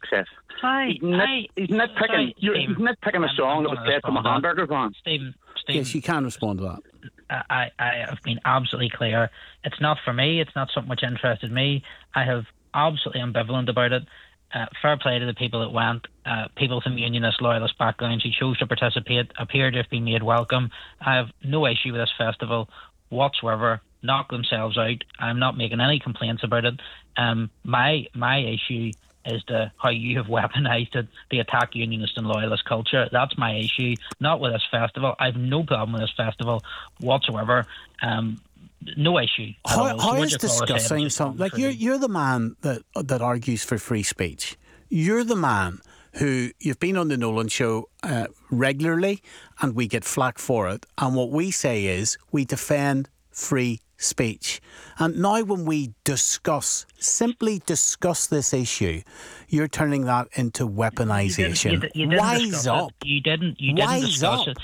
says. He's nitpicking. He's nitpicking a song that was played from a hamburger van. Stephen. Yes, you can respond to that. I have been absolutely clear. It's not for me. It's not something which interested me. I have absolutely ambivalent about it. Fair play to the people that went. People from unionist, loyalist backgrounds who chose to participate appear to have been made welcome. I have no issue with this festival whatsoever. Knock themselves out. I'm not making any complaints about it. My issue is how you have weaponised it, the attack unionist and loyalist culture. That's my issue, not with this festival. I have no problem with this festival whatsoever. No issue. How is discussing something like you're the man that argues for free speech. You're the man who you've been on the Nolan Show regularly, and we get flack for it. And what we say is we defend free speech. And now when we simply discuss this issue, you're turning that into weaponisation. Wise up. You didn't discuss it.